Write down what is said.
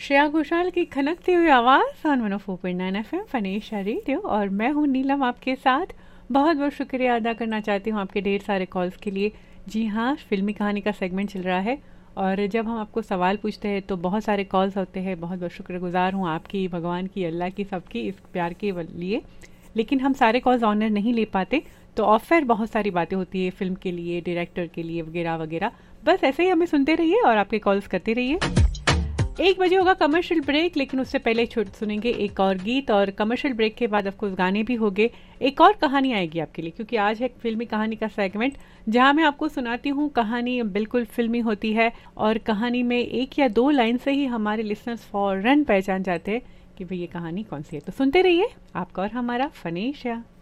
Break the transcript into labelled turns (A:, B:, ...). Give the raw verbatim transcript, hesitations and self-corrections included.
A: श्रेया घोषाल की खनकती हुई आवाज़ on one O four point nine F M फनेशा radio, और मैं हूँ नीलम आपके साथ। बहुत बहुत शुक्रिया अदा करना चाहती हूँ आपके ढेर सारे कॉल्स के लिए। जी हाँ, फिल्मी कहानी का सेगमेंट चल रहा है और जब हम आपको सवाल पूछते हैं तो बहुत सारे कॉल्स होते हैं। बहुत बहुत शुक्रगुजार हूँ आपकी, भगवान की, अल्लाह की, सबकी इस प्यार के लिए। लेकिन हम सारे कॉल्स ऑनर नहीं ले पाते, तो ऑफ एयर बहुत सारी बातें होती है फिल्म के लिए, डायरेक्टर के लिए वगैरह वगैरह। बस ऐसे ही हमें सुनते रहिए और आपके कॉल्स करते रहिए। एक बजे होगा कमर्शियल ब्रेक, लेकिन उससे पहले छोट सुनेंगे एक और गीत, और कमर्शियल ब्रेक के बाद ऑफकोर्स गाने भी होंगे। एक और कहानी आएगी आपके लिए, क्योंकि आज है फिल्मी कहानी का सेगमेंट जहां मैं आपको सुनाती हूँ कहानी बिल्कुल फिल्मी होती है, और कहानी में एक या दो लाइन से ही हमारे लिसनर्स फौरन पहचान जाते हैं कि भाई ये कहानी कौन सी है। तो सुनते रहिए आपका और हमारा फनेशा।